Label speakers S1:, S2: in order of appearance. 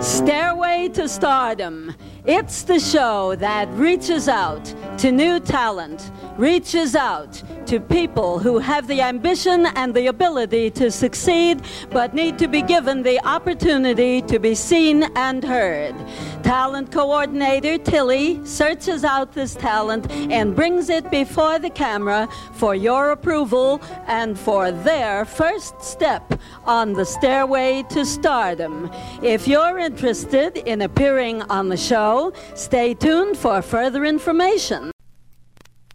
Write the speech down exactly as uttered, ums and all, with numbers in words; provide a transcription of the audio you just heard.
S1: Stairway to Stardom. It's the show that reaches out to new talent, reaches out to people who have the ambition and the ability to succeed, but need to be given the opportunity to be seen and heard. Talent coordinator Tilly searches out this talent and brings it before the camera for your approval and for their first step on the stairway to stardom. If you're interested in appearing on the show, stay tuned for further information.